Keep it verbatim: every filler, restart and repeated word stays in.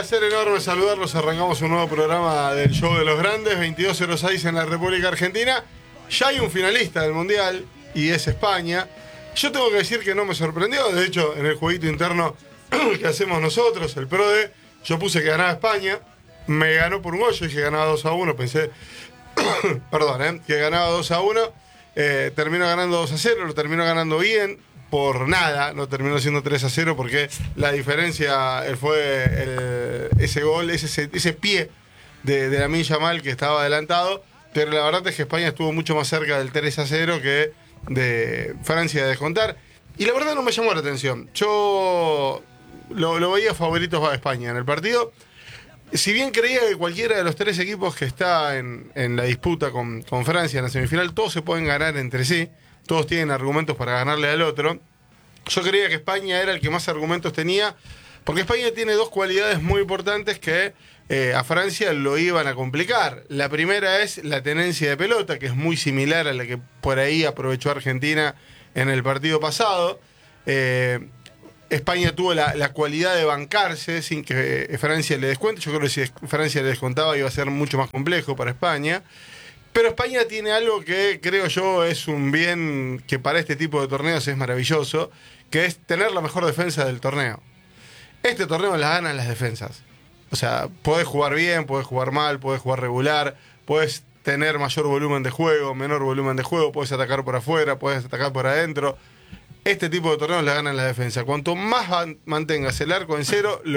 placer enorme saludarlos. Arrancamos un nuevo programa del Show de los Grandes, veintidós cero seis en la República Argentina. Ya hay un finalista del Mundial y es España. Yo tengo que decir que no me sorprendió. De hecho, en el jueguito interno que hacemos nosotros, el PRODE, yo puse que ganaba España. Me ganó por un gol, yo dije que ganaba dos a uno. Pensé, perdón, ¿eh? que ganaba dos a uno. Eh, terminó ganando dos a cero, lo terminó ganando bien. Por nada, no terminó siendo tres a cero porque la diferencia fue el, ese gol, ese, ese pie de, de Lamine Yamal que estaba adelantado, pero la verdad es que España estuvo mucho más cerca del tres a cero que de Francia de descontar, y la verdad no me llamó la atención. Yo lo, lo veía favoritos a España en el partido, si bien creía que cualquiera de los tres equipos que está en, en la disputa con, con Francia en la semifinal, todos se pueden ganar entre sí. Todos tienen argumentos para ganarle al otro. Yo creía que España era el que más argumentos tenía, porque España tiene dos cualidades muy importantes que eh, a Francia lo iban a complicar. La primera es la tenencia de pelota, que es muy similar a la que por ahí aprovechó Argentina en el partido pasado. Eh, España tuvo la, la cualidad de bancarse sin que Francia le descuente. Yo creo que si Francia le descontaba iba a ser mucho más complejo para España. Pero España tiene algo que creo yo es un bien que para este tipo de torneos es maravilloso, que es tener la mejor defensa del torneo. Este torneo la ganan las defensas. O sea, podés jugar bien, podés jugar mal, podés jugar regular, podés tener mayor volumen de juego, menor volumen de juego, podés atacar por afuera, podés atacar por adentro. Este tipo de torneos la ganan las defensas. Cuanto más mantengas el arco en cero,